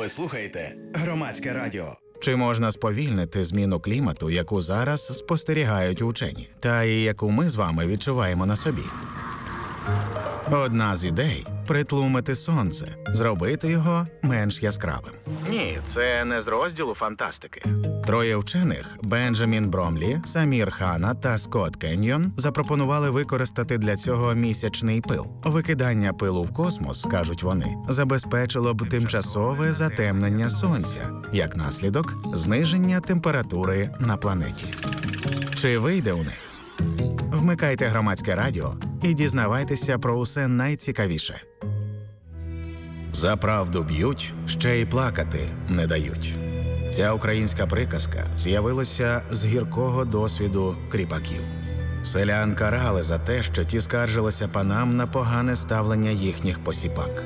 Ви слухаєте Громадське радіо. Чи можна сповільнити зміну клімату, яку зараз спостерігають учені, та і яку ми з вами відчуваємо на собі? Одна з ідей – притлумити сонце, зробити його менш яскравим. Ні, це не з розділу фантастики. Троє вчених – Бенджамін Бромлі, Самір Хана та Скотт Кеньйон – запропонували використати для цього місячний пил. Викидання пилу в космос, кажуть вони, забезпечило б тимчасове затемнення сонця, як наслідок – зниження температури на планеті. Чи вийде у них? Вмикайте Громадське радіо і дізнавайтеся про усе найцікавіше. За правду б'ють, ще й плакати не дають. Ця українська приказка з'явилася з гіркого досвіду кріпаків. Селян карали за те, що ті скаржилися панам на погане ставлення їхніх посіпак.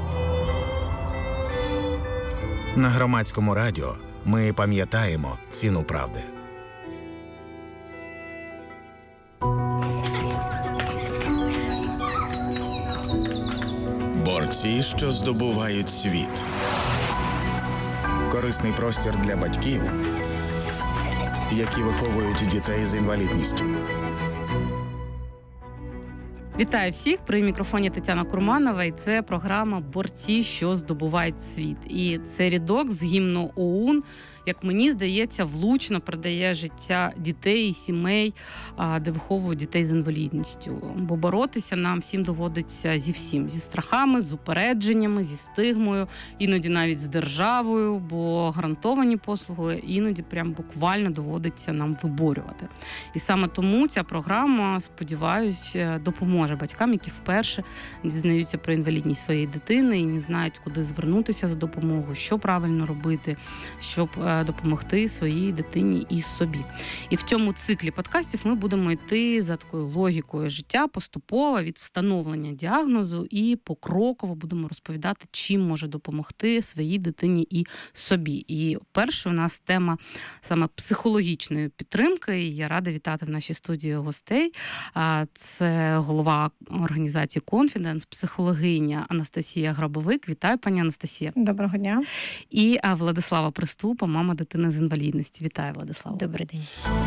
На Громадському радіо ми пам'ятаємо ціну правди. Борці, що здобувають світ. Корисний простір для батьків, які виховують дітей з інвалідністю. Вітаю всіх! При мікрофоні Тетяна Курманова, і це програма «Борці, що здобувають світ». І це рядок з гімну ОУН, як мені здається, влучно передає життя дітей і сімей, де виховують дітей з інвалідністю. Бо боротися нам всім доводиться зі всім. Зі страхами, з упередженнями, зі стигмою, іноді навіть з державою, бо гарантовані послуги іноді прям буквально доводиться нам виборювати. І саме тому ця програма, сподіваюсь, допоможе батькам, які вперше дізнаються про інвалідність своєї дитини і не знають, куди звернутися за допомогою, що правильно робити, щоб допомогти своїй дитині і собі. І в цьому циклі подкастів ми будемо йти за такою логікою життя, поступово від встановлення діагнозу і покроково будемо розповідати, чим може допомогти своїй дитині і собі. І перша у нас тема саме психологічної підтримки. І я рада вітати в нашій студії гостей. Це голова організації «Конфіденс», психологиня Анастасія Грабовик. Вітаю, пані Анастасія. Доброго дня. І Владислава Приступа, мама дитини з інвалідності. Вітаю, Владислава. Добрий день.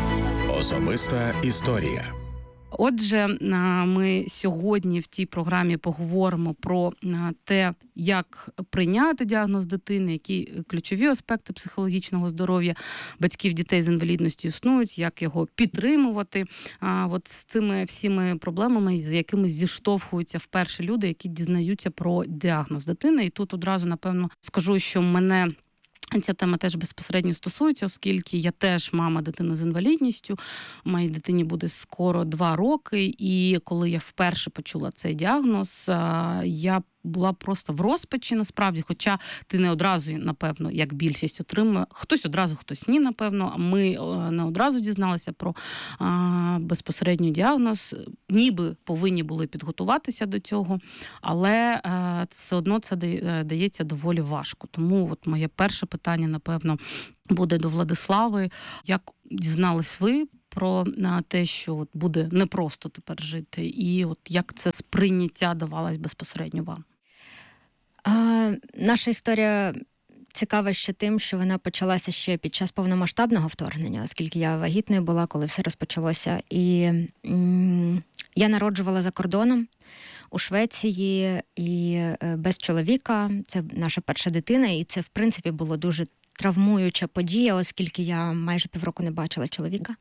Особиста історія. Отже, ми сьогодні в цій програмі поговоримо про те, як прийняти діагноз дитини, які ключові аспекти психологічного здоров'я батьків дітей з інвалідністю існують, як його підтримувати. От з цими всіми проблемами, з якими зіштовхуються вперше люди, які дізнаються про діагноз дитини. І тут одразу, напевно, скажу, що мене ця тема теж безпосередньо стосується, оскільки я теж мама дитини з інвалідністю. Моїй дитині буде скоро 2 роки, і коли я вперше почула цей діагноз, я була просто в розпачі, насправді, хоча ти не одразу, напевно, як більшість отримує. Хтось одразу, хтось ні, напевно. А ми не одразу дізналися про безпосередній діагноз. Ніби повинні були підготуватися до цього, але все одно це дається доволі важко. Тому от моє перше питання, напевно, буде до Владислави. Як дізнались ви про те, що от буде непросто тепер жити, і от як це сприйняття давалось безпосередньо вам? Наша історія цікава ще тим, що вона почалася ще під час повномасштабного вторгнення, оскільки я вагітною була, коли все розпочалося. І я народжувала за кордоном у Швеції і без чоловіка. Це наша перша дитина, і це, в принципі, було дуже травмуюча подія, оскільки я майже півроку не бачила чоловіка.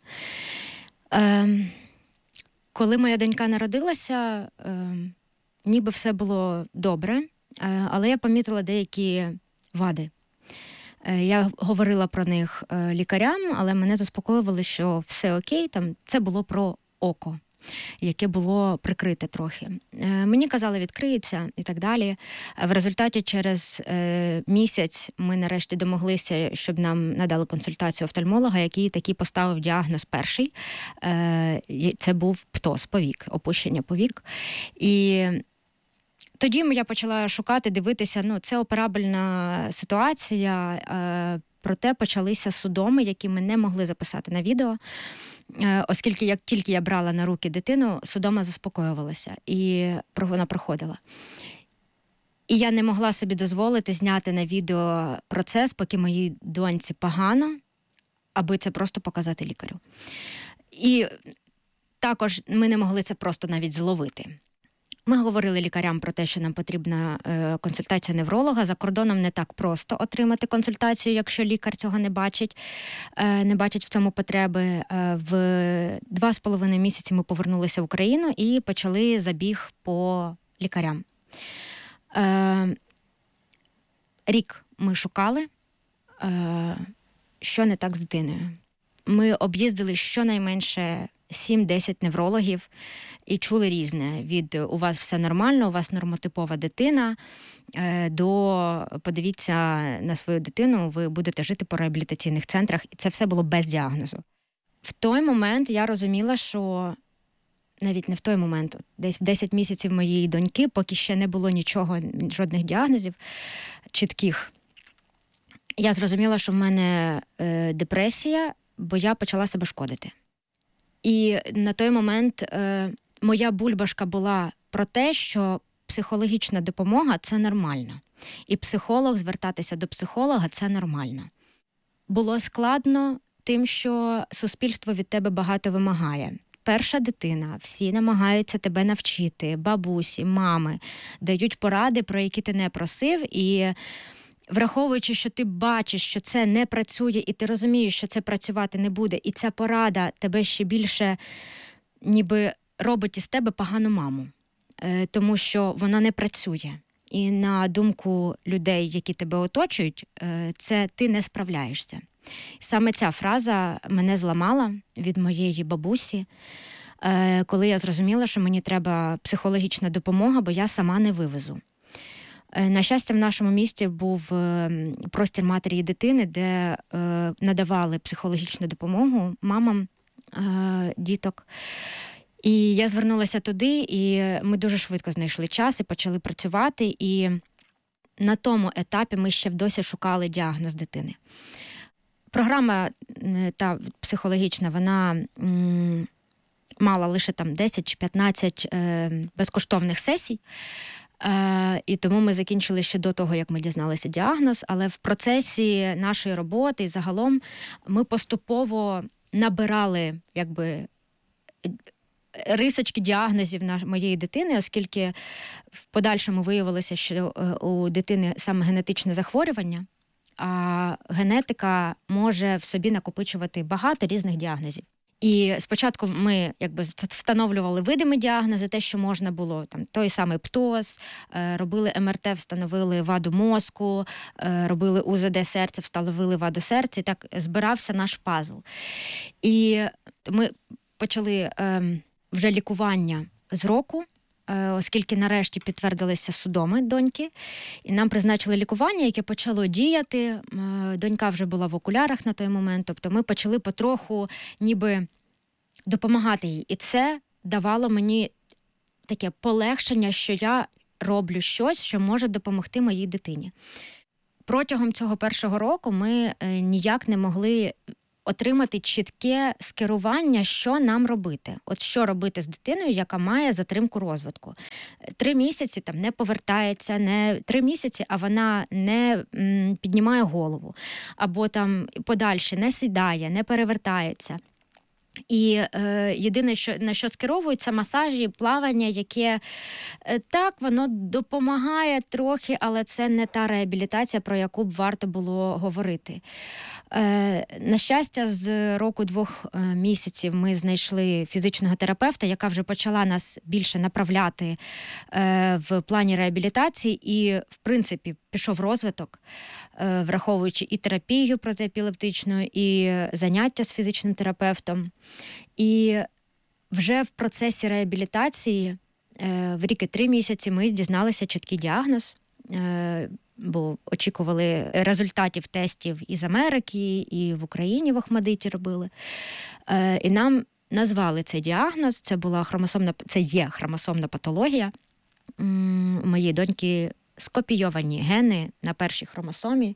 Коли моя донька народилася, ніби все було добре, але я помітила деякі вади. Я говорила про них лікарям, але мене заспокоювали, що все окей, там це було про око, яке було прикрите трохи. Мені казали, відкриється і так далі. В результаті через місяць ми нарешті домоглися, щоб нам надали консультацію офтальмолога, який таки поставив діагноз перший. Це був птоз, повік, опущення повік. І тоді я почала шукати, дивитися, це операбельна ситуація, проте почалися судоми, які ми не могли записати на відео, оскільки як тільки я брала на руки дитину, судома заспокоювалася, і вона проходила. І я не могла собі дозволити зняти на відео процес, поки моїй доньці погано, аби це просто показати лікарю. І також ми не могли це просто навіть зловити. Ми говорили лікарям про те, що нам потрібна консультація невролога. За кордоном не так просто отримати консультацію, якщо лікар цього не бачить в цьому потреби. В 2,5 місяці ми повернулися в Україну і почали забіг по лікарям. Рік ми шукали, що не так з дитиною. Ми об'їздили щонайменше 7-10 неврологів і чули різне. Від «у вас все нормально, у вас нормотипова дитина», до «подивіться на свою дитину, ви будете жити по реабілітаційних центрах». І це все було без діагнозу. В той момент я розуміла, що навіть не в той момент, десь в 10 місяців моєї доньки, поки ще не було нічого, жодних діагнозів чітких, я зрозуміла, що в мене депресія, бо я почала себе шкодити. І на той момент моя бульбашка була про те, що психологічна допомога – це нормально. І звертатися до психолога – це нормально. Було складно тим, що суспільство від тебе багато вимагає. Перша дитина, всі намагаються тебе навчити, бабусі, мами, дають поради, про які ти не просив, і враховуючи, що ти бачиш, що це не працює, і ти розумієш, що це працювати не буде, і ця порада тебе ще більше ніби робить із тебе погану маму, тому що вона не працює. І на думку людей, які тебе оточують, це ти не справляєшся. Саме ця фраза мене зламала від моєї бабусі, коли я зрозуміла, що мені треба психологічна допомога, бо я сама не вивезу. На щастя, в нашому місті був простір матері і дитини, де надавали психологічну допомогу мамам діток. І я звернулася туди, і ми дуже швидко знайшли час і почали працювати. І на тому етапі ми ще досі шукали діагноз дитини. Програма та психологічна, вона мала лише там 10 чи 15 безкоштовних сесій. І тому ми закінчили ще до того, як ми дізналися діагноз, але в процесі нашої роботи і загалом ми поступово набирали рисочки діагнозів моєї дитини, оскільки в подальшому виявилося, що у дитини саме генетичне захворювання, а генетика може в собі накопичувати багато різних діагнозів. І спочатку ми встановлювали видимі діагнози, те, що можна було, там той самий птоз, робили МРТ, встановили ваду мозку, робили УЗД серця, встановили ваду серця, і так збирався наш пазл. І ми почали вже лікування з року, оскільки нарешті підтвердилися судоми доньки, і нам призначили лікування, яке почало діяти. Донька вже була в окулярах на той момент, тобто ми почали потроху ніби допомагати їй. І це давало мені таке полегшення, що я роблю щось, що може допомогти моїй дитині. Протягом цього першого року ми ніяк не могли отримати чітке скерування, що нам робити. От що робити з дитиною, яка має затримку розвитку. 3 місяці там не повертається, не 3 місяці, а вона не піднімає голову. Або там подальше не сідає, не перевертається. І єдине, на що скеровуються масажі, плавання, яке так, воно допомагає трохи, але це не та реабілітація, про яку б варто було говорити. На щастя, з року 2 місяців ми знайшли фізичного терапевта, яка вже почала нас більше направляти в плані реабілітації і, в принципі, пішов розвиток, враховуючи і терапію протиепілептичну, і заняття з фізичним терапевтом. І вже в процесі реабілітації в рік і 3 місяці ми дізналися чіткий діагноз, бо очікували результатів тестів із Америки, і в Україні в Охмадиті робили. І нам назвали цей діагноз, це є хромосомна патологія. У моєї доньки скопійовані гени на першій хромосомі,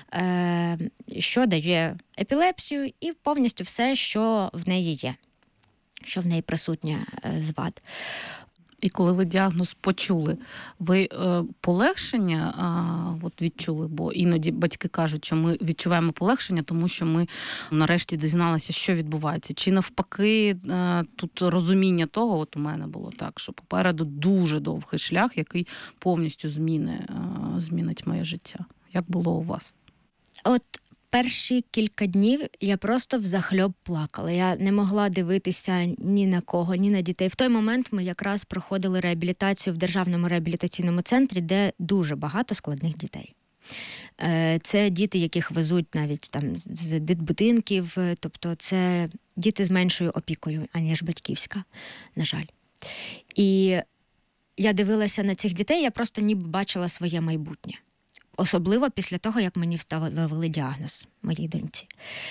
що дає епілепсію і повністю все, що в неї є, що в неї присутнє з вад. І коли ви діагноз почули, ви полегшення відчули? Бо іноді батьки кажуть, що ми відчуваємо полегшення, тому що ми нарешті дізналися, що відбувається. Чи навпаки, тут розуміння того, от у мене було так, що попереду дуже довгий шлях, який повністю змінить моє життя. Як було у вас? От перші кілька днів я просто взахльоб плакала. Я не могла дивитися ні на кого, ні на дітей. В той момент ми якраз проходили реабілітацію в Державному реабілітаційному центрі, де дуже багато складних дітей. Це діти, яких везуть навіть там з дитбудинків, тобто це діти з меншою опікою, аніж батьківська, на жаль. І я дивилася на цих дітей, я просто ніби бачила своє майбутнє. Особливо після того, як мені встановили діагноз моїй доньці.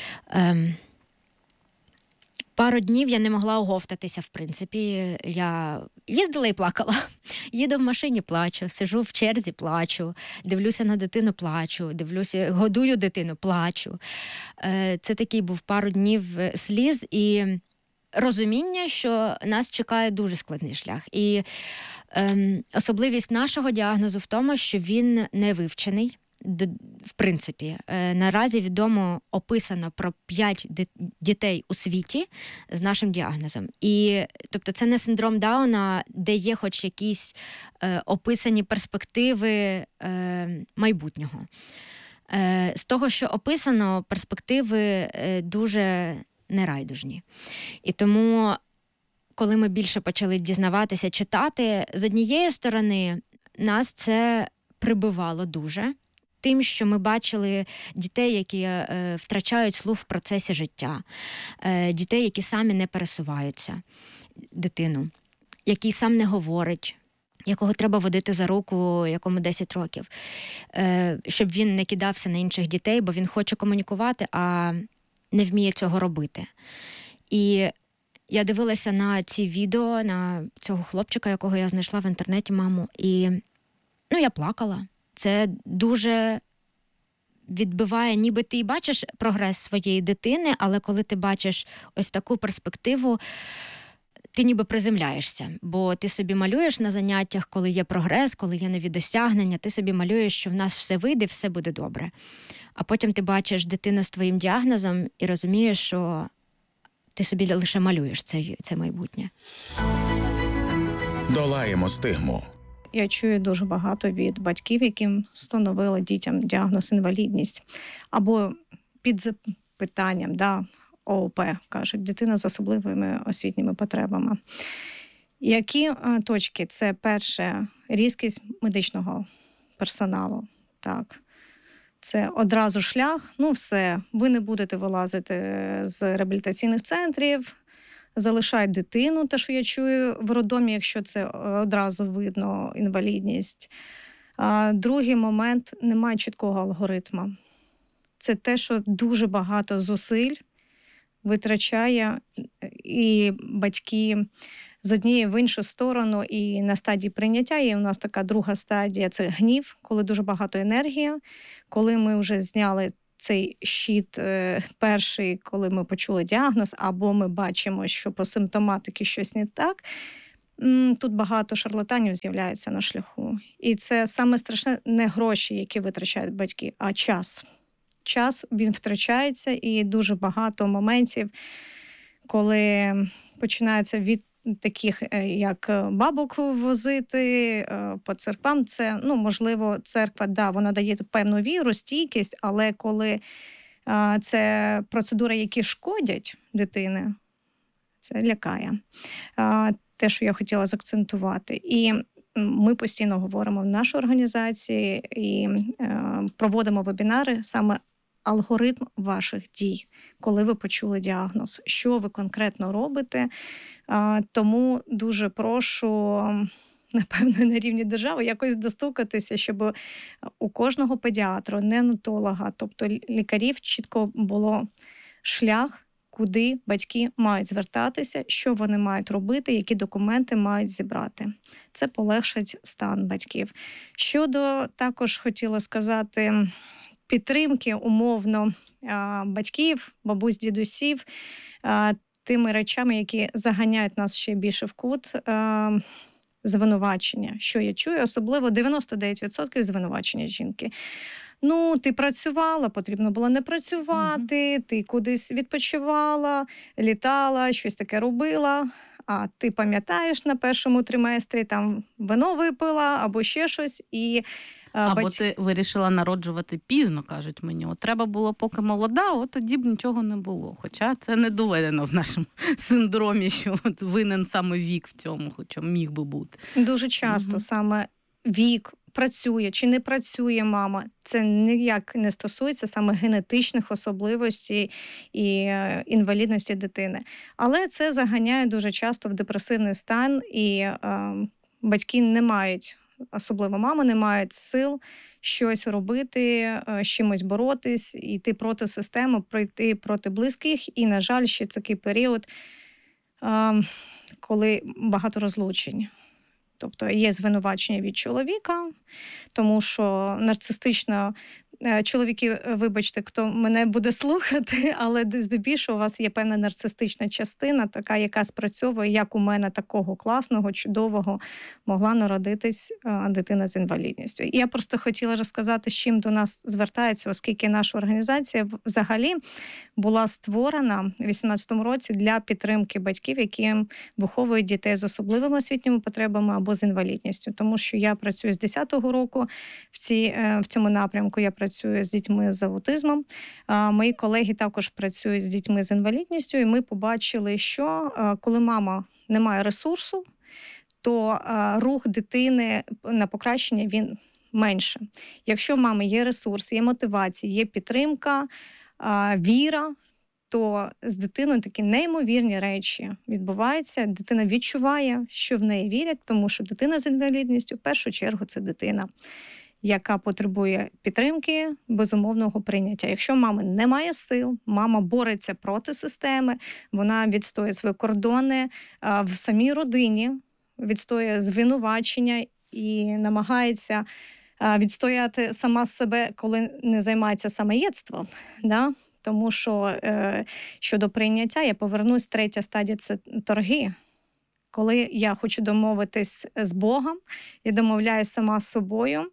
Пару днів я не могла оговтатися, в принципі. Я їздила і плакала. Їду в машині, плачу, сижу в черзі, плачу, дивлюся на дитину, плачу, годую дитину, плачу. Це такий був пару днів сліз і розуміння, що нас чекає дуже складний шлях. І особливість нашого діагнозу в тому, що він не вивчений. В принципі, наразі відомо описано про 5 дітей у світі з нашим діагнозом. І, тобто, це не синдром Дауна, де є хоч якісь описані перспективи майбутнього. З того, що описано, перспективи дуже нерайдужні. І тому, коли ми більше почали дізнаватися, читати, з однієї сторони, нас це прибивало дуже. Тим, що ми бачили дітей, які втрачають слух в процесі життя, дітей, які самі не пересуваються, дитину, який сам не говорить, якого треба водити за руку, якому 10 років, щоб він не кидався на інших дітей, бо він хоче комунікувати, а не вміє цього робити. І я дивилася на ці відео, на цього хлопчика, якого я знайшла в інтернеті, маму, і я плакала. Це дуже відбиває, ніби ти бачиш прогрес своєї дитини, але коли ти бачиш ось таку перспективу, ти ніби приземляєшся. Бо ти собі малюєш на заняттях, коли є прогрес, коли є нові досягнення, ти собі малюєш, що в нас все вийде, все буде добре. А потім ти бачиш дитину з твоїм діагнозом і розумієш, що ти собі лише малюєш це майбутнє. Долаємо стигму. Я чую дуже багато від батьків, яким встановили дітям діагноз інвалідність. Або під запитанням, ООП, кажуть, дитина з особливими освітніми потребами. Які точки? Це перше, різкість медичного персоналу. Так. Це одразу шлях, все, ви не будете вилазити з реабілітаційних центрів, залишай дитину, те, що я чую в роддомі, якщо це одразу видно інвалідність. Другий момент – немає чіткого алгоритму. Це те, що дуже багато зусиль витрачає і батьки з однієї в іншу сторону, і на стадії прийняття. І у нас така друга стадія – це гнів, коли дуже багато енергії. Коли ми вже зняли цей щит перший, коли ми почули діагноз, або ми бачимо, що по симптоматиці щось не так, тут багато шарлатанів з'являються на шляху. І це саме страшне не гроші, які витрачають батьки, а час. Час, він втрачається, і дуже багато моментів, коли починаються від таких, як бабок возити по церквам. Це, можливо, церква, вона дає певну віру, стійкість, але коли це процедури, які шкодять дитини, це лякає. Те, що я хотіла заакцентувати. І ми постійно говоримо в нашій організації і проводимо вебінари саме алгоритм ваших дій, коли ви почули діагноз, що ви конкретно робите. Тому дуже прошу, напевно, на рівні держави якось достукатися, щоб у кожного педіатра, неонатолога, тобто лікарів, чітко було шлях, куди батьки мають звертатися, що вони мають робити, які документи мають зібрати. Це полегшить стан батьків. Щодо, також хотіла сказати, підтримки умовно батьків, бабусь, дідусів, тими речами, які заганяють нас ще більше в кут. звинувачення. Що я чую? Особливо 99% звинувачення жінки. Ну, ти працювала, потрібно було не працювати, ти кудись відпочивала, літала, щось таке робила. А ти пам'ятаєш, на першому триместрі там вино випила або ще щось. Або ти вирішила народжувати пізно, кажуть мені. От треба було поки молода, от тоді б нічого не було. Хоча це не доведено в нашому синдромі, що от винен саме вік в цьому, хоча міг би бути. Дуже часто саме вік, працює чи не працює мама, це ніяк не стосується саме генетичних особливостей і інвалідності дитини. Але це заганяє дуже часто в депресивний стан, і батьки не мають, особливо мами, не мають сил щось робити, з чимось боротись, йти проти системи, пройти проти близьких. І, на жаль, ще такий період, коли багато розлучень. Тобто є звинувачення від чоловіка, тому що нарцистично чоловіки, вибачте, хто мене буде слухати, але здебільшого у вас є певна нарцистична частина, така, яка спрацьовує, як у мене такого класного, чудового могла народитись дитина з інвалідністю. І я просто хотіла розказати, з чим до нас звертаються, оскільки наша організація взагалі була створена в 2018 році для підтримки батьків, які виховують дітей з особливими освітніми потребами або з інвалідністю. Тому що я працюю з 10-го року в цьому напрямку, я працюю з дітьми з аутизмом. Мої колеги також працюють з дітьми з інвалідністю, і ми побачили, що коли мама не має ресурсу, то рух дитини на покращення він менше. Якщо в мами є ресурс, є мотивація, є підтримка, віра, то з дитиною такі неймовірні речі відбуваються. Дитина відчуває, що в неї вірять, тому що дитина з інвалідністю, в першу чергу, це дитина, яка потребує підтримки, безумовного прийняття. Якщо в мами немає сил, мама бореться проти системи, вона відстоює свої кордони в самій родині, відстоює звинувачення і намагається відстояти сама себе, коли не займається самоєдством. Да? Тому що щодо прийняття, я повернусь, третя стадія – це торги. Коли я хочу домовитись з Богом, я домовляюсь сама з собою,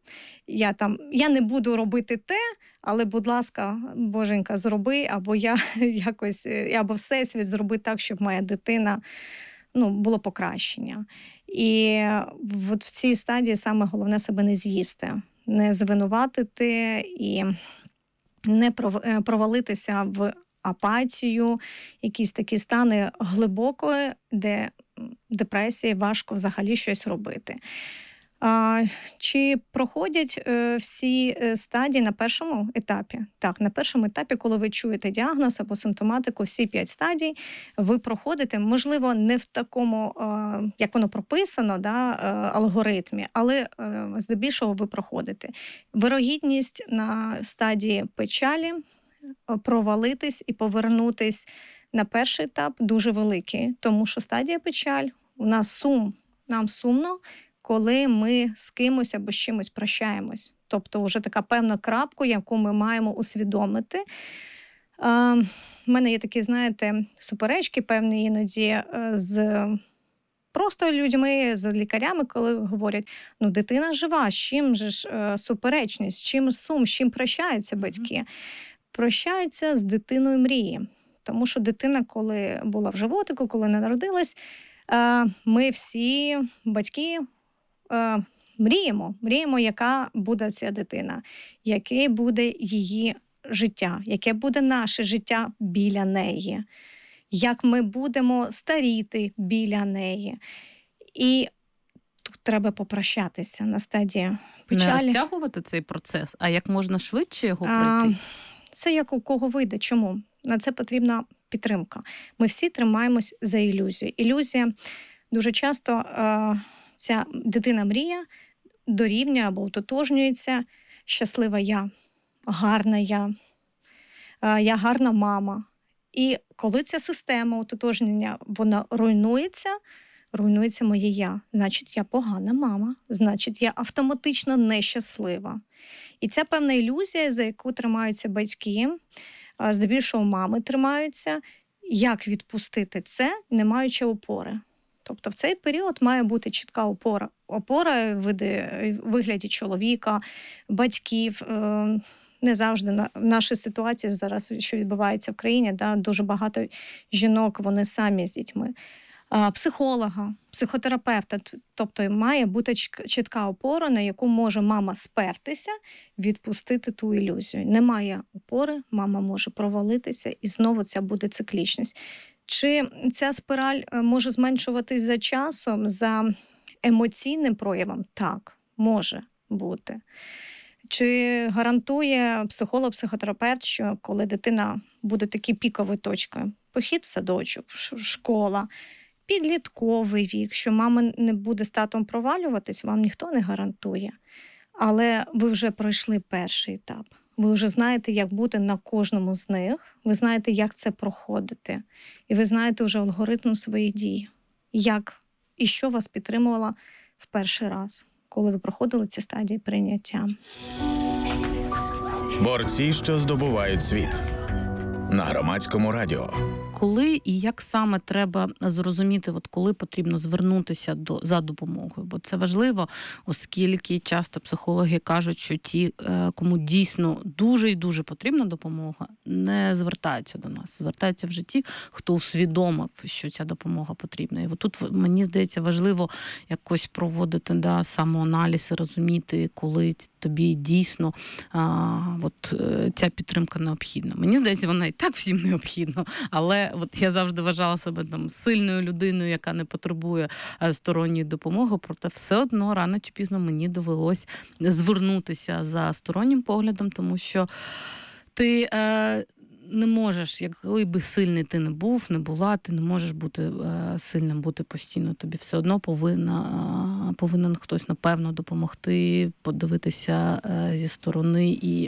я не буду робити те, але, будь ласка, Боженька, зроби, або я якось, або Всесвіт зроби так, щоб моя дитина, було покращення. І от в цій стадії саме головне себе не з'їсти, не звинуватити і не провалитися в апатію, якісь такі стани глибокої, де депресії, важко взагалі щось робити. Чи проходять всі стадії на першому етапі? Так, на першому етапі, коли ви чуєте діагноз або симптоматику, всі 5 стадій, ви проходите, можливо, не в такому, як воно прописано, алгоритмі, але здебільшого ви проходите. Вирогідність на стадії печалі провалитись і повернутись на перший етап дуже великий, тому що стадія печаль, у нас нам сумно, коли ми з кимось або з чимось прощаємось. Тобто вже така певна крапка, яку ми маємо усвідомити. В мене є такі, суперечки певні іноді з просто людьми, з лікарями, коли говорять, дитина жива, з чим же ж суперечність, з чим сум, з чим прощаються батьки? Прощаються з дитиною мрії. Тому що дитина, коли була в животику, коли не народилась, ми всі, батьки, мріємо, яка буде ця дитина, яке буде її життя, яке буде наше життя біля неї, як ми будемо старіти біля неї. І тут треба попрощатися на стадії печалі. Не розтягувати цей процес, а як можна швидше його пройти? Це як у кого вийде. Чому? На це потрібна підтримка. Ми всі тримаємось за ілюзію. Ілюзія дуже часто ця дитина-мрія дорівнює або утотожнюється щаслива я, гарна я гарна мама. І коли ця система утотожнення, вона руйнується моє я. Значить, я погана мама, значить, я автоматично нещаслива. І ця певна ілюзія, за яку тримаються батьки, здебільшого мами тримаються, як відпустити це, не маючи опори. Тобто в цей період має бути чітка опора. Опора в вигляді чоловіка, батьків. Не завжди в нашій ситуації зараз, що відбувається в країні, дуже багато жінок, вони самі з дітьми. Психолога, психотерапевта. Тобто має бути чітка опора, на яку може мама спертися, відпустити ту ілюзію. Немає опори, мама може провалитися, і знову ця буде циклічність. Чи ця спираль може зменшуватись за часом, за емоційним проявом? Так, може бути. Чи гарантує психолог, психотерапевт, що коли дитина буде такі пікові точки, похід в садочок, школа, підлітковий вік, що мама не буде з татом провалюватись, вам ніхто не гарантує. Але ви вже пройшли перший етап. Ви вже знаєте, як бути на кожному з них. Ви знаєте, як це проходити. І ви знаєте вже алгоритм своїх дій. Як і що вас підтримувало в перший раз, коли ви проходили ці стадії прийняття. Борці, що здобувають світ. На Громадському радіо. Коли і як саме треба зрозуміти, от коли потрібно звернутися за допомогою? Бо це важливо, оскільки часто психологи кажуть, що ті, кому дійсно дуже і дуже потрібна допомога, не звертаються до нас. Звертаються вже ті, хто усвідомив, що ця допомога потрібна. І от тут, мені здається, важливо якось проводити самоаналіз і розуміти, коли тобі дійсно ця підтримка необхідна. Мені здається, вона і так всім необхідна, але от я завжди вважала себе сильною людиною, яка не потребує сторонньої допомоги, проте все одно рано чи пізно мені довелось звернутися за стороннім поглядом, тому що ти не можеш, який би сильний ти не був, не була, ти не можеш бути сильним, бути постійно. Тобі все одно повинен хтось, напевно, допомогти, подивитися зі сторони і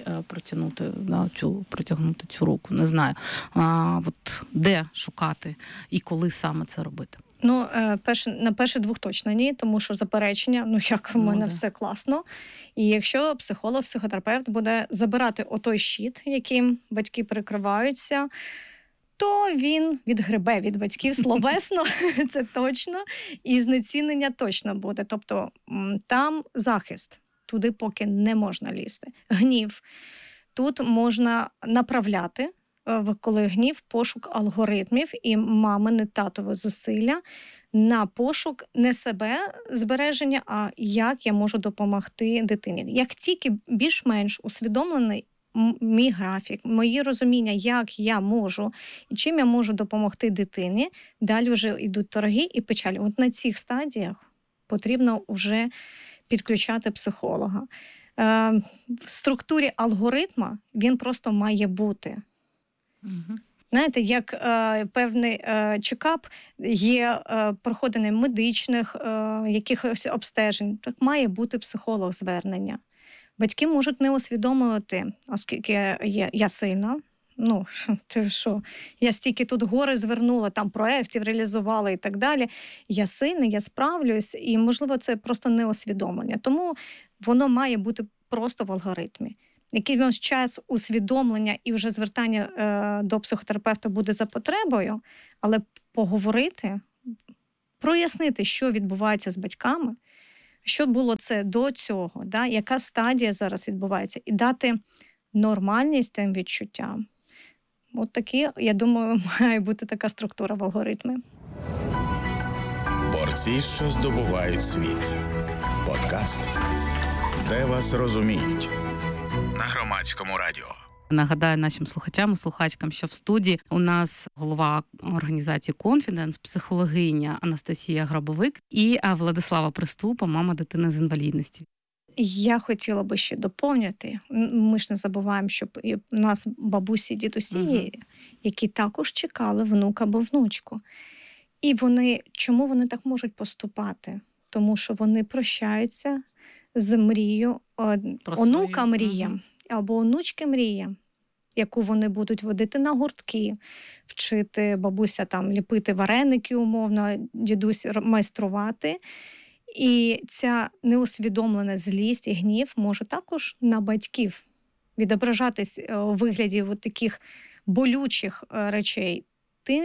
протягнути цю руку. Не знаю, де шукати і коли саме це робити. На перших двох точно ні, тому що заперечення, як в мене все класно. І якщо психолог, психотерапевт буде забирати отой щит, яким батьки перекриваються, то він відгребе від батьків словесно, це точно, і знецінення точно буде. Тобто там захист, туди поки не можна лізти. Гнів. Тут можна направляти, коли гнів, пошук алгоритмів і мамине татове зусилля на пошук не себе збереження, а як я можу допомогти дитині. Як тільки більш-менш усвідомлений мій графік, мої розуміння, як я можу і чим я можу допомогти дитині, далі вже йдуть торги і печалі. От на цих стадіях потрібно вже підключати психолога. В структурі алгоритму він просто має бути. Угу. Знаєте, як певний чекап є проходений медичних якихось обстежень, так має бути психолог звернення. Батьки можуть не усвідомлювати, оскільки я сильна, ти що, я стільки тут гори звернула, там проєктів реалізувала і так далі. Я сильна, я справлюсь, і, можливо, це просто неусвідомлення. Тому воно має бути просто в алгоритмі. Якийсь час усвідомлення і вже звертання до психотерапевта буде за потребою, але поговорити, прояснити, що відбувається з батьками, що було це до цього, яка стадія зараз відбувається, і дати нормальність тим відчуттям. От такі, я думаю, має бути така структура в алгоритмі. Борці, що здобувають світ. Подкаст, де вас розуміють. На Громадському радіо. Нагадаю нашим слухачам і слухачкам, що в студії у нас голова організації «Конфіденс», психологиня Анастасія Грабовик і Владислава Приступа, мама дитини з інвалідністю. Я хотіла би ще доповнити. Ми ж не забуваємо, що у нас бабусі і дідусі є, які також чекали внука або внучку. І чому вони так можуть поступати? Тому що вони прощаються з мрією, онука мріям або онучки мріям, яку вони будуть водити на гуртки, вчити бабуся ліпити вареники умовно, дідусь майструвати. І ця неусвідомлена злість і гнів може також на батьків відображатись у вигляді таких болючих речей. Ти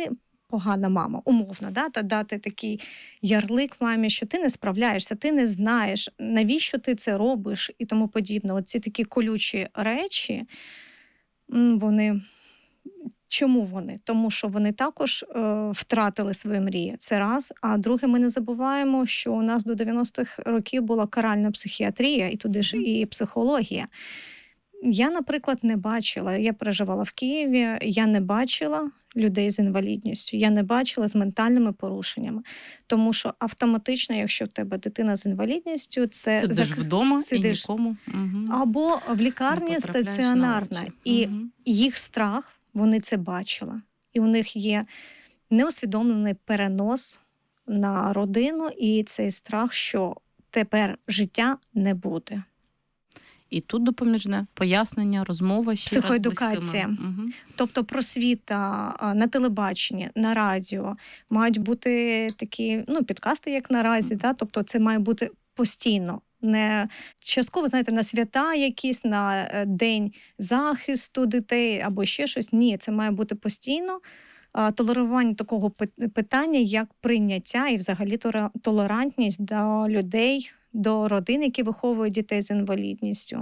погана мама, умовно, та дати такий ярлик мамі, що ти не справляєшся, ти не знаєш, навіщо ти це робиш і тому подібне. Оці такі колючі речі, вони... Чому вони? Тому що вони також втратили свої мрії. Це раз. А друге, ми не забуваємо, що у нас до 90-х років була каральна психіатрія, і туди ж і психологія. Я, наприклад, не бачила, я переживала в Києві, я не бачила людей з інвалідністю, я не бачила з ментальними порушеннями. Тому що автоматично, якщо в тебе дитина з інвалідністю, це... Сидиш вдома і нікому. Або в лікарні стаціонарна. І їх страх, вони це бачили. І у них є неусвідомлений перенос на родину і цей страх, що тепер життя не буде. І тут допоміжне пояснення, розмова ще раз з близькими. Психоедукація. Тобто просвіта на телебаченні, на радіо. Мають бути такі, підкасти, як наразі. Тобто це має бути постійно. Не частково, знаєте, на свята якісь, на день захисту дітей або ще щось. Ні, це має бути постійно. Толерування такого питання, як прийняття і взагалі толерантність до людей, до родин, які виховують дітей з інвалідністю.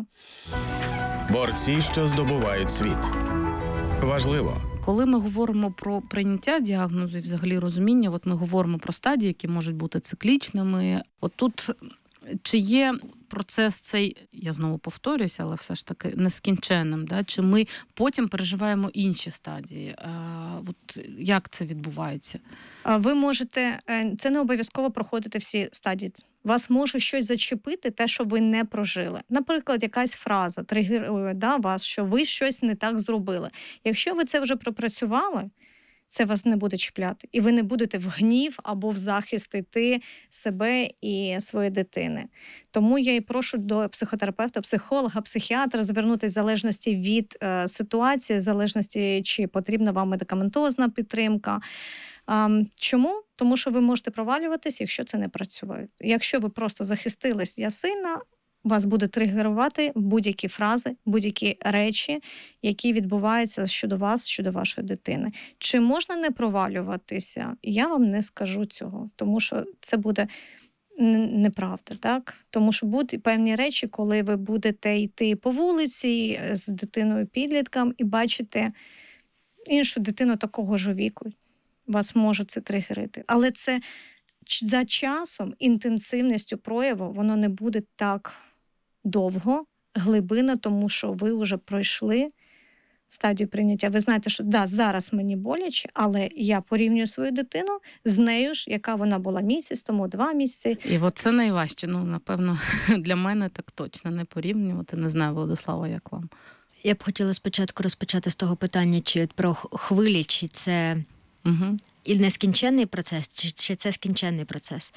Борці, що здобувають світ. Важливо. Коли ми говоримо про прийняття діагнозу і взагалі розуміння, от ми говоримо про стадії, які можуть бути циклічними. От тут чи є процес цей, я знову повторююся, але все ж таки нескінченним, да? Чи ми потім переживаємо інші стадії? От як це відбувається? Ви можете, це не обов'язково проходити всі стадії. Вас може щось зачепити, те, що ви не прожили. Наприклад, якась фраза тригерує вас, що ви щось не так зробили. Якщо ви це вже пропрацювали, це вас не буде чіпляти. І ви не будете в гнів або в захист йти себе і своєї дитини. Тому я і прошу до психотерапевта, психолога, психіатра звернутися в залежності від ситуації, в залежності, чи потрібна вам медикаментозна підтримка. Чому? Тому що ви можете провалюватись, якщо це не працює. Якщо ви просто захистились, я сильна, вас буде тригерувати будь-які фрази, будь-які речі, які відбуваються щодо вас, щодо вашої дитини. Чи можна не провалюватися? Я вам не скажу цього, тому що це буде неправда, так? Тому що будуть певні речі, коли ви будете йти по вулиці з дитиною-підлітком і бачите іншу дитину такого ж віку. Вас може це тригерити. Але це за часом, інтенсивністю прояву, воно не буде так довго, глибина, тому що ви вже пройшли стадію прийняття. Ви знаєте, що зараз мені боляче, але я порівнюю свою дитину з нею ж, яка вона була місяць тому, 2 місяці. І от це найважче. Напевно, для мене так точно не порівнювати. Не знаю, Владислава, як вам? Я б хотіла спочатку розпочати з того питання, чи про хвилі, чи це і нескінченний процес, чи це скінченний процес.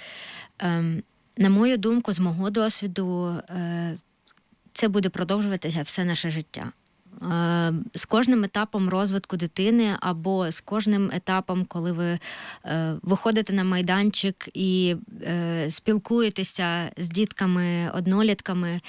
На мою думку, з мого досвіду, це буде продовжуватися все наше життя. З кожним етапом розвитку дитини або з кожним етапом, коли ви виходите на майданчик і спілкуєтеся з дітками, однолітками,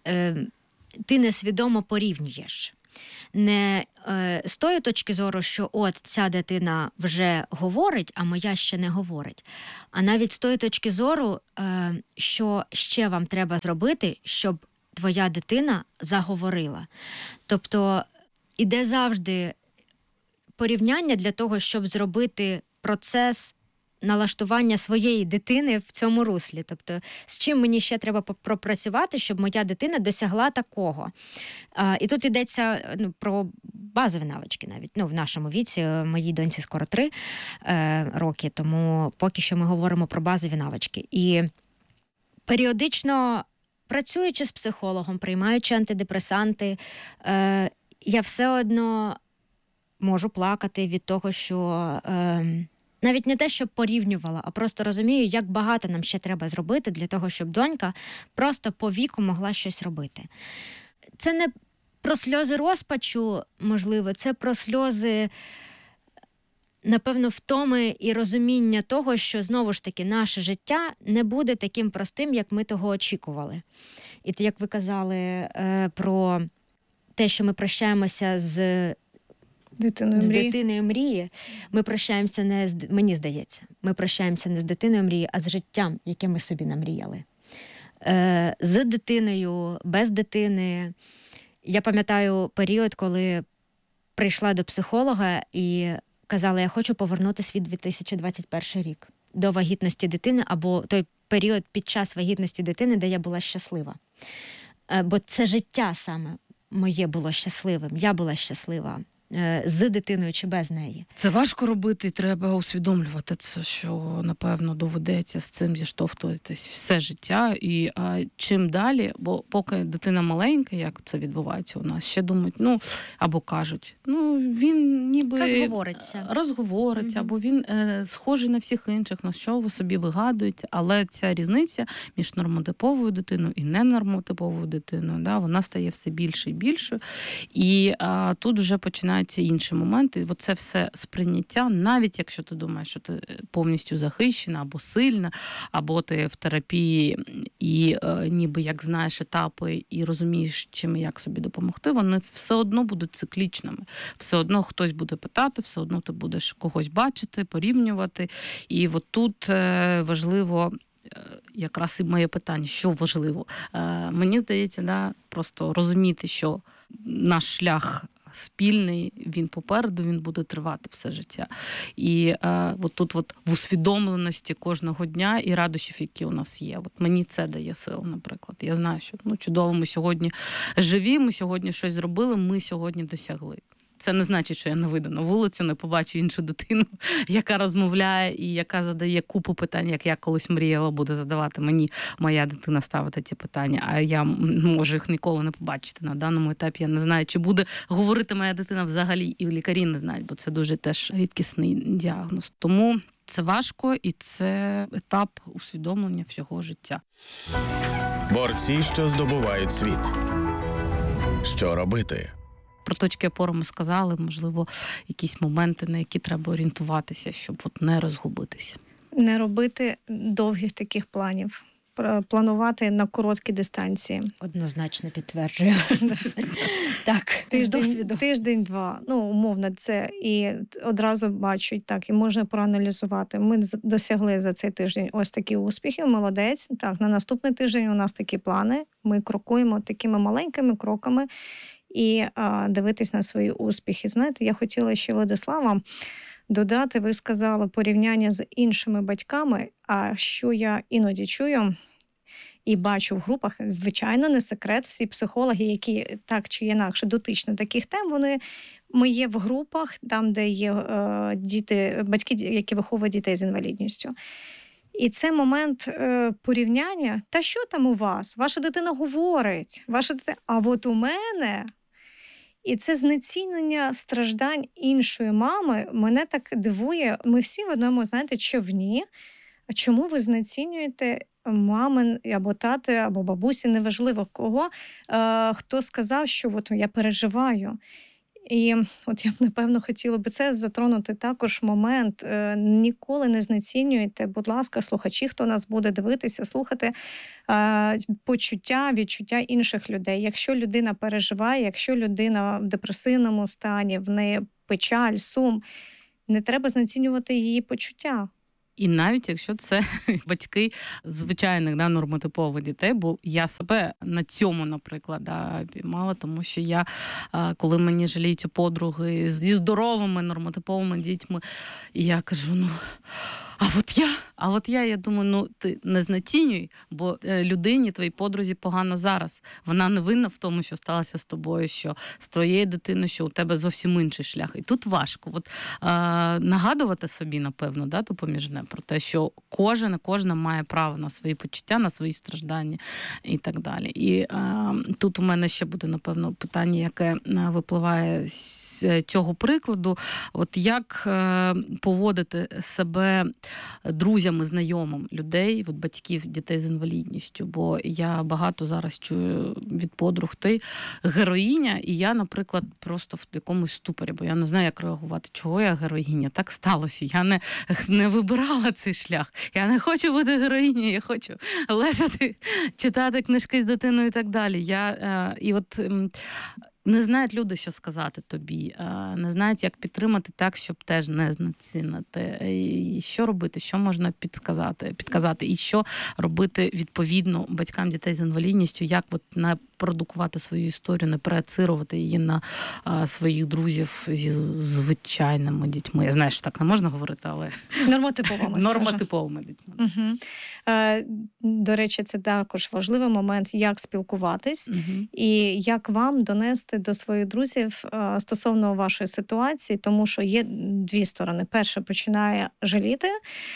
ти несвідомо порівнюєш. Не з тої точки зору, що от ця дитина вже говорить, а моя ще не говорить. А навіть з тої точки зору, що ще вам треба зробити, щоб твоя дитина заговорила. Тобто іде завжди порівняння для того, щоб зробити процес налаштування своєї дитини в цьому руслі. Тобто, з чим мені ще треба пропрацювати, щоб моя дитина досягла такого. І тут йдеться про базові навички навіть. В нашому віці, моїй доньці скоро 3 роки, тому поки що ми говоримо про базові навички. І періодично, працюючи з психологом, приймаючи антидепресанти, я все одно можу плакати від того, що навіть не те, щоб порівнювала, а просто розумію, як багато нам ще треба зробити для того, щоб донька просто по віку могла щось робити. Це не про сльози розпачу, можливо, це про сльози, напевно, втоми і розуміння того, що, знову ж таки, наше життя не буде таким простим, як ми того очікували. І як ви казали про те, що ми прощаємося з дитиною мрії. Ми прощаємося мені здається, ми прощаємося не з дитиною мрії, а з життям, яке ми собі намріяли. З дитиною, без дитини. Я пам'ятаю період, коли прийшла до психолога і казала, я хочу повернутися від 2021 рік до вагітності дитини, або той період під час вагітності дитини, де я була щаслива. Бо це життя саме моє було щасливим, я була щаслива. З дитиною чи без неї. Це важко робити, треба усвідомлювати це, що, напевно, доведеться з цим зіштовхуватись все життя. І чим далі, бо поки дитина маленька, як це відбувається у нас, ще думають, або кажуть, він ніби розговориться, або він схожий на всіх інших, на що ви собі вигадуєте. Але ця різниця між нормотиповою дитиною і ненормотиповою дитиною, вона стає все більше і більшою. І тут вже починає інші моменти, оце все сприйняття, навіть якщо ти думаєш, що ти повністю захищена або сильна, або ти в терапії і ніби як знаєш етапи і розумієш, чим і як собі допомогти, вони все одно будуть циклічними. Все одно хтось буде питати, все одно ти будеш когось бачити, порівнювати. І от тут важливо якраз і моє питання, що важливо. Мені здається, просто розуміти, що наш шлях спільний, він попереду, він буде тривати все життя. І тут в усвідомленості кожного дня і радощів, які у нас є. Мені це дає силу, наприклад. Я знаю, що чудово, ми сьогодні живі, ми сьогодні щось зробили, ми сьогодні досягли. Це не значить, що я не вийду на вулицю, не побачу іншу дитину, яка розмовляє і яка задає купу питань, як я колись мріяла буде задавати мені моя дитина ставити ці питання, а я можу їх ніколи не побачити. На даному етапі я не знаю, чи буде говорити моя дитина взагалі, і лікарі не знають, бо це дуже теж рідкісний діагноз. Тому це важко і це етап усвідомлення всього життя. Борці, що здобувають світ. Що робити? Про точки опори ми сказали, можливо, якісь моменти, на які треба орієнтуватися, щоб не розгубитися. Не робити довгих таких планів. Планувати на короткі дистанції. Однозначно підтверджую. Так, з досвіду. Тиждень-два, умовно це. І одразу бачать, так, і можна проаналізувати. Ми досягли за цей тиждень ось такі успіхи, молодець. Так, на наступний тиждень у нас такі плани. Ми крокуємо такими маленькими кроками і дивитись на свої успіхи. Знаєте, я хотіла ще, Владислава, додати, ви сказали, порівняння з іншими батьками, а що я іноді чую і бачу в групах, звичайно, не секрет, всі психологи, які так чи інакше дотичні до таких тем, ми є в групах, там, де є батьки, які виховують дітей з інвалідністю. І це момент порівняння. Та що там у вас? Ваша дитина говорить, а от у мене... І це знецінення страждань іншої мами мене так дивує. Ми всі в одному, човні. А чому ви знецінюєте мамин або тати, або бабусі, неважливо кого, хто сказав, що я переживаю. І я б, напевно, хотіла би це затронути також момент. Ніколи не знецінюйте, будь ласка, слухачі, хто нас буде дивитися, слухати почуття, відчуття інших людей. Якщо людина переживає, якщо людина в депресивному стані, в неї печаль, сум, не треба знецінювати її почуття. І навіть якщо це батьки звичайних нормотипових дітей, бо я себе на цьому, наприклад, піймала, тому що я, коли мені жаліють подруги зі здоровими нормотиповими дітьми, і я кажу, а от я думаю, ти не знецінюй, бо людині, твоїй подрузі погано зараз. Вона не винна в тому, що сталося з тобою, що з твоєю дитиною, що у тебе зовсім інший шлях. І тут важко. Нагадувати собі, напевно, допоміжне про те, що кожна має право на свої почуття, на свої страждання і так далі. І тут у мене ще буде, напевно, питання, яке випливає з цього прикладу. Як поводити себе друзям і знайомим людей, батьків дітей з інвалідністю, бо я багато зараз чую від подруг, ти героїня, і я, наприклад, просто в якомусь ступорі, бо я не знаю, як реагувати. Чого я героїня? Так сталося. Я не вибирала цей шлях. Я не хочу бути героїнею, я хочу лежати, читати книжки з дитиною і так далі. не знають люди, що сказати тобі, не знають, як підтримати так, щоб теж не знецінити. І що робити, що можна підказати, і що робити відповідно батькам дітей з інвалідністю, як не продукувати свою історію, не проецирувати її на своїх друзів зі звичайними дітьми. Я знаю, що так не можна говорити, але нормотиповими дітьми. Угу. До речі, це також важливий момент, як спілкуватись і як вам донести до своїх друзів стосовно вашої ситуації, тому що є дві сторони. Перше, починає жаліти.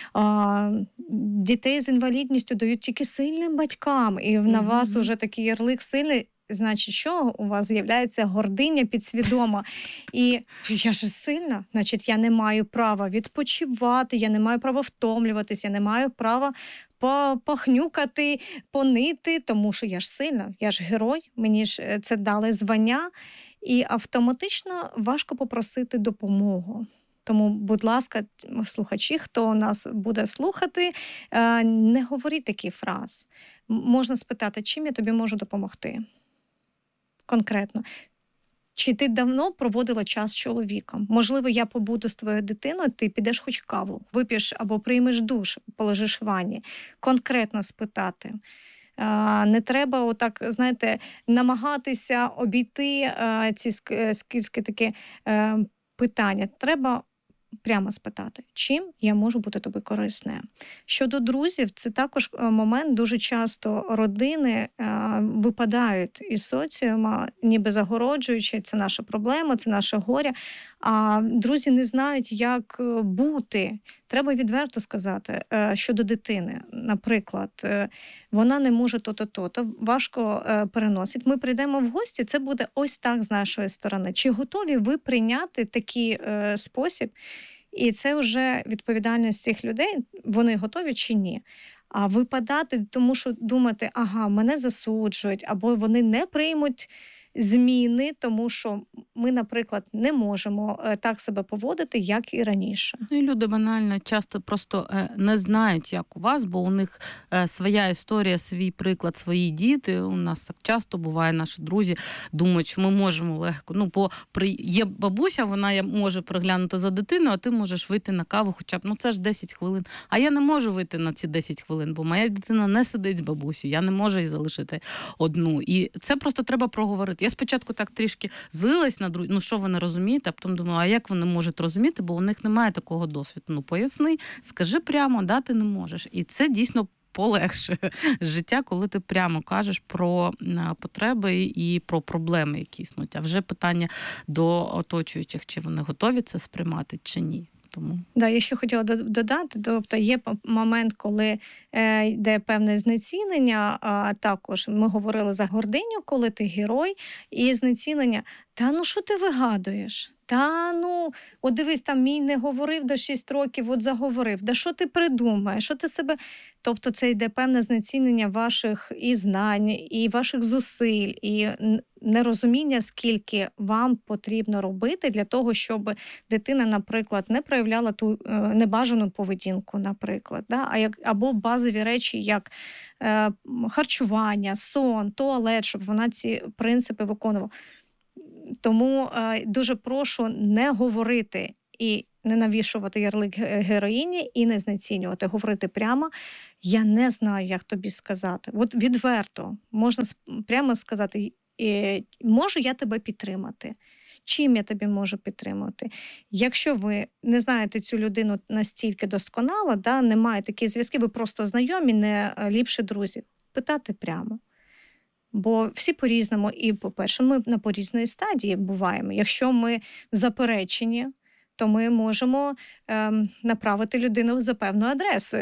Дітей з інвалідністю дають тільки сильним батькам, і на вас уже такий ярлик сильний. Значить, що у вас з'являється гординя підсвідома. І я ж сильна, значить, я не маю права відпочивати, я не маю права втомлюватися, я не маю права похнюкати, понити, тому що я ж сильна, я ж герой, мені ж це дали звання. І автоматично важко попросити допомогу. Тому, будь ласка, слухачі, хто нас буде слухати, не говоріть таких фраз. Можна спитати, чим я тобі можу допомогти? Конкретно. Чи ти давно проводила час з чоловіком? Можливо, я побуду з твоєю дитиною, ти підеш хоч каву, вип'єш або приймеш душ, полежиш в ванні. Конкретно спитати. Не треба отак, знаєте, намагатися обійти ці такі питання. Треба прямо спитати, чим я можу бути тобі корисною. Щодо друзів, це також момент, дуже часто родини випадають із соціума, ніби загороджуючи, це наша проблема, це наше горе, а друзі не знають, як бути. Треба відверто сказати, щодо дитини. Наприклад, вона не може то-то, важко переносить. Ми прийдемо в гості, це буде ось так з нашої сторони. Чи готові ви прийняти такий спосіб? І це вже відповідальність цих людей, вони готові чи ні. А випадати, тому що думати, мене засуджують, або вони не приймуть зміни, тому що ми, наприклад, не можемо так себе поводити, як і раніше. І люди банально часто просто не знають, як у вас, бо у них своя історія, свій приклад, свої діти. У нас так часто буває, наші друзі думають, що ми можемо легко. Бо є бабуся, вона може приглянути за дитиною, а ти можеш вийти на каву хоча б, це ж 10 хвилин. А я не можу вийти на ці 10 хвилин, бо моя дитина не сидить з бабусею, я не можу її залишити одну. І це просто треба проговорити. Я спочатку так трішки злилась на друзів, що ви не розумієте, а потім думаю, а як вони можуть розуміти, бо у них немає такого досвіду. Поясни, скажи прямо, ти не можеш. І це дійсно полегшує життя, коли ти прямо кажеш про потреби і про проблеми, які існують. А вже питання до оточуючих, чи вони готові це сприймати, чи ні. Тому. Я ще хотіла додати, тобто є момент, коли йде певне знецінення, а також ми говорили за гординю, коли ти герой, і знецінення, що ти вигадуєш? От дивись, там мій не говорив до 6 років, от заговорив. Що ти придумаєш? Що ти себе... Тобто це йде певне знецінення ваших і знань, і ваших зусиль, і нерозуміння, скільки вам потрібно робити для того, щоб дитина, наприклад, не проявляла ту небажану поведінку, наприклад. Або базові речі, як харчування, сон, туалет, щоб вона ці принципи виконувала. Тому дуже прошу не говорити і не навішувати ярлик героїні і не знецінювати. Говорити прямо, я не знаю, як тобі сказати. От відверто, можна прямо сказати, можу я тебе підтримати? Чим я тобі можу підтримати? Якщо ви не знаєте цю людину настільки досконало, немає таких зв'язків, ви просто знайомі, не ліпші друзі, питати прямо. Бо всі по-різному, і, по-перше, ми на по-різній стадії буваємо. Якщо ми заперечені, то ми можемо направити людину за певну адресу.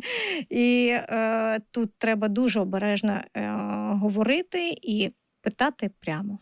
І тут треба дуже обережно говорити і питати прямо.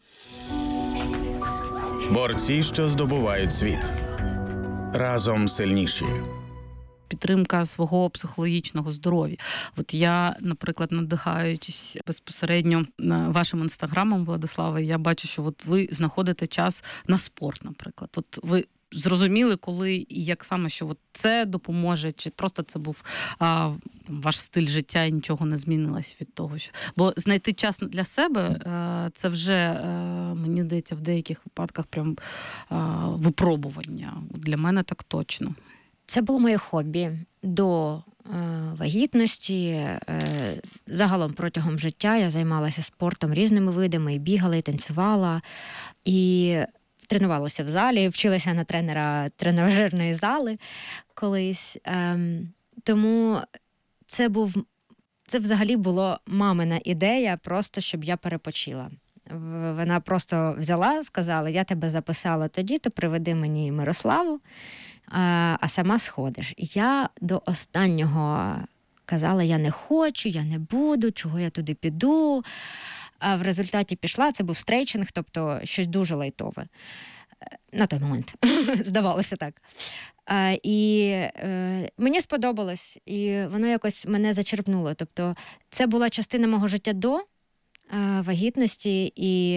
Борці, що здобувають світ. Разом сильніші. Підтримка свого психологічного здоров'я. От я, наприклад, надихаючись безпосередньо вашим інстаграмом, Владислава, я бачу, що ви знаходите час на спорт, наприклад. Ви зрозуміли, коли і як саме, що от це допоможе, чи просто це був ваш стиль життя і нічого не змінилось від того, що... Бо знайти час для себе, це вже, мені здається, в деяких випадках прям випробування. Для мене так точно. Це було моє хобі до вагітності. Загалом протягом життя я займалася спортом різними видами, і бігала, і танцювала, і тренувалася в залі, вчилася на тренера тренажерної зали колись. Тому це взагалі була мамина ідея, просто щоб я перепочила. Вона просто взяла, сказала, я тебе записала тоді, то приведи мені Мирославу, а сама сходиш. І я до останнього казала, я не хочу, я не буду, чого я туди піду. А в результаті пішла, це був стрейчинг, тобто щось дуже лайтове. На той момент, здавалося так. І мені сподобалось, і воно якось мене зачерпнуло. Тобто це була частина мого життя до вагітності,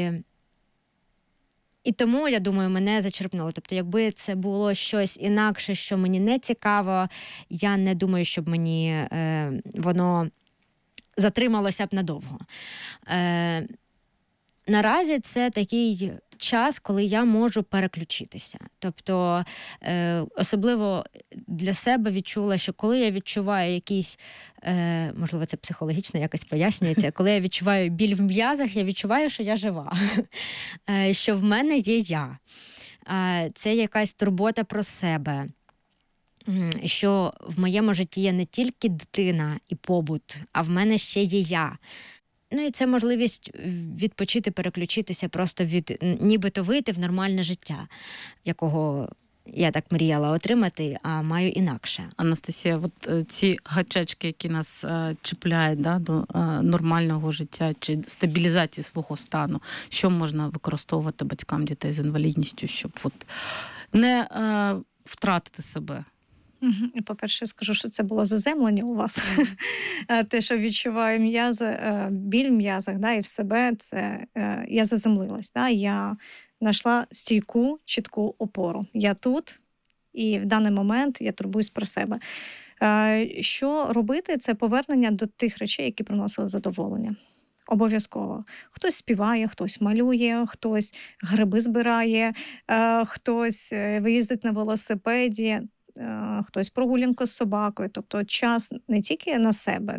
і тому, я думаю, мене зачерпнуло. Тобто, якби це було щось інакше, що мені не цікаво, я не думаю, щоб мені воно затрималося б надовго. Наразі це такий час, коли я можу переключитися. Тобто, особливо для себе відчула, що коли я відчуваю якийсь, можливо, це психологічно якось пояснюється, коли я відчуваю біль в м'язах, я відчуваю, що я жива, що в мене є я. Це якась турбота про себе, що в моєму житті є не тільки дитина і побут, а в мене ще є я. Ну і це можливість відпочити, переключитися, просто нібито вийти в нормальне життя, якого я так мріяла отримати, а маю інакше. Анастасія, от ці гачечки, які нас чіпляють до нормального життя чи стабілізації свого стану, що можна використовувати батькам дітей з інвалідністю, щоб не втратити себе? По-перше, скажу, що це було заземлення у вас. Те, що відчуваю біль в м'язах, і в себе, це я заземлилась. Я знайшла стійку, чітку опору. Я тут, і в даний момент я турбуюсь про себе. Що робити? Це повернення до тих речей, які приносили задоволення. Обов'язково. Хтось співає, хтось малює, хтось гриби збирає, хтось виїздить на велосипеді, хтось прогулянку з собакою. Тобто час не тільки на себе,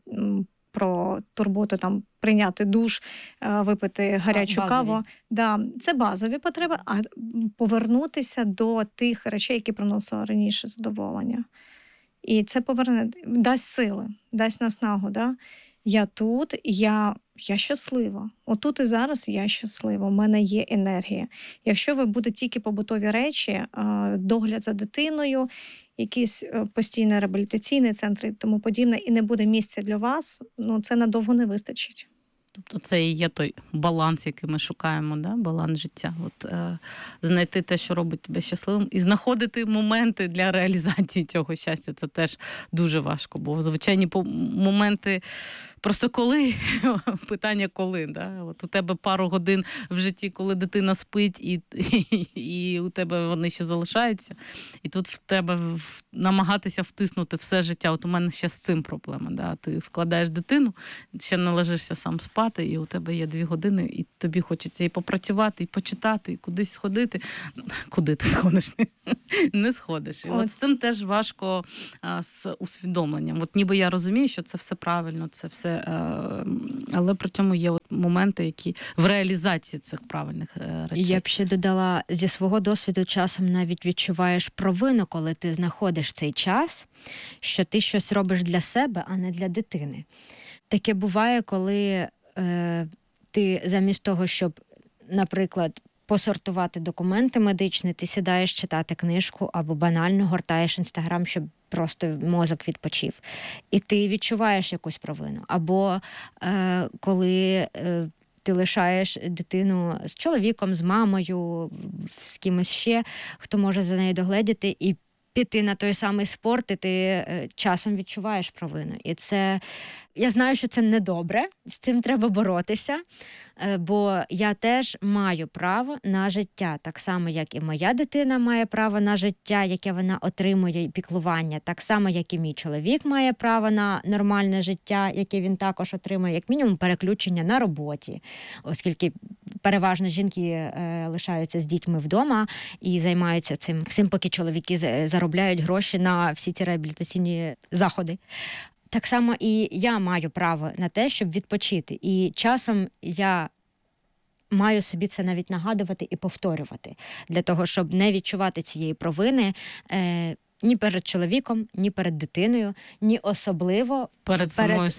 про турботу, прийняти душ, випити гарячу каву. Це базові потреби, а повернутися до тих речей, які приносили раніше задоволення. І це дасть сили, дасть наснагу. Я тут, я щаслива. Отут і зараз я щаслива, у мене є енергія. Якщо ви будете тільки побутові речі, догляд за дитиною, якісь постійні реабілітаційні центри і тому подібне, і не буде місця для вас, це надовго не вистачить. Тобто це і є той баланс, який ми шукаємо, баланс життя. Знайти те, що робить тебе щасливим, і знаходити моменти для реалізації цього щастя. Це теж дуже важко, бо звичайні моменти просто коли, питання коли. У тебе пару годин в житті, коли дитина спить, і у тебе вони ще залишаються. І тут в тебе намагатися втиснути все життя. От у мене ще з цим проблема. Ти вкладаєш дитину, ще не ложишся сам спати, і у тебе є 2 години, і тобі хочеться і попрацювати, і почитати, і кудись сходити. Куди ти сходиш? Не сходиш. І з цим теж важко з усвідомленням. Ніби я розумію, що це все правильно, це все, але при цьому є моменти, які в реалізації цих правильних речей. Я б ще додала, зі свого досвіду часом навіть відчуваєш провину, коли ти знаходиш цей час, що ти щось робиш для себе, а не для дитини. Таке буває, коли ти замість того, щоб, наприклад, посортувати документи медичні, ти сідаєш читати книжку або банально гортаєш Інстаграм, щоб просто мозок відпочив. І ти відчуваєш якусь провину. Або коли ти лишаєш дитину з чоловіком, з мамою, з кимось ще, хто може за нею догледіти, і піти на той самий спорт, і ти часом відчуваєш провину. І це Я знаю, що це недобре, з цим треба боротися, бо я теж маю право на життя, так само, як і моя дитина має право на життя, яке вона отримує, і піклування, так само, як і мій чоловік має право на нормальне життя, яке він також отримує, як мінімум переключення на роботі, оскільки переважно жінки лишаються з дітьми вдома і займаються цим всім, поки чоловіки заробляють гроші на всі ці реабілітаційні заходи. Так само і я маю право на те, щоб відпочити. І часом я маю собі це навіть нагадувати і повторювати, для того, щоб не відчувати цієї провини ні перед чоловіком, ні перед дитиною, ні особливо перед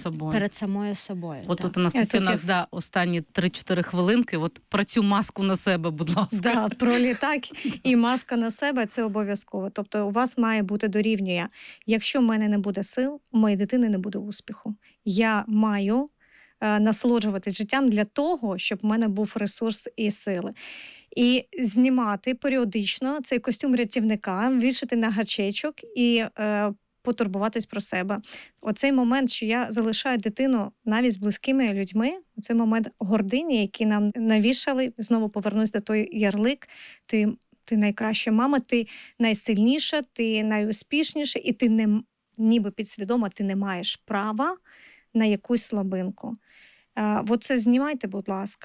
самою собою. От тут у нас у нас останні 3-4 хвилинки. От про цю маску на себе, будь ласка. Да, про літак і маска на себе – це обов'язково. Тобто у вас має бути дорівнює. Якщо в мене не буде сил, у моєї дитини не буде успіху. Я маю насолоджуватись життям для того, щоб в мене був ресурс і сили. І знімати періодично цей костюм рятівника, вішати на гачечок і потурбуватись про себе. Оцей момент, що я залишаю дитину навіть з близькими людьми, оцей момент гордині, який нам навішали, знову повернусь до той ярлик, ти найкраща мама, ти найсильніша, ти найуспішніша, і ти ніби підсвідомо ти не маєш права на якусь слабинку. Оце знімайте, будь ласка.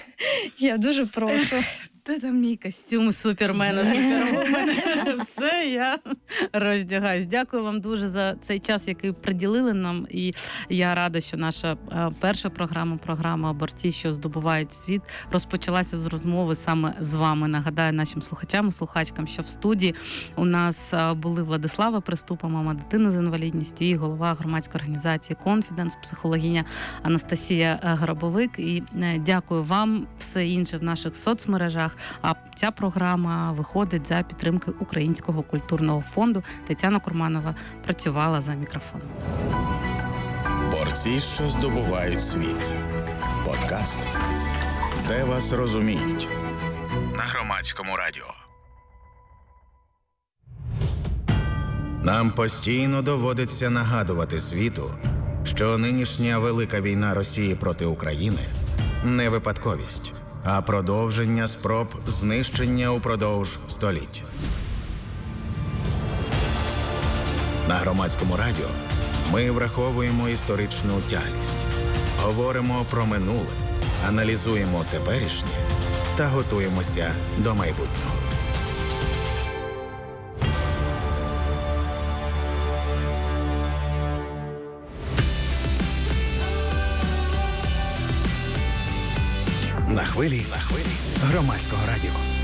Я дуже прошу. Де там мій костюм супермена, супервумена? Все, я роздягаюсь. Дякую вам дуже за цей час, який приділили нам. І я рада, що наша перша програма «Борці, що здобувають світ», розпочалася з розмови саме з вами. Нагадаю нашим слухачам і слухачкам, що в студії у нас були Владислава Приступа, мама дитини з інвалідністю, і голова громадської організації «Конфіденс», психологиня Анастасія Грабовик. І дякую вам. Все інше в наших соцмережах. А ця програма виходить за підтримки Українського культурного фонду. Тетяна Курманова працювала за мікрофоном. Борці, що здобувають світ. Подкаст, де вас розуміють. На Громадському радіо. Нам постійно доводиться нагадувати світу, що нинішня велика війна Росії проти України не випадковість, а продовження спроб знищення упродовж століть. На Громадському радіо ми враховуємо історичну тяглість, говоримо про минуле, аналізуємо теперішнє та готуємося до майбутнього. На хвилі Громадського радіо.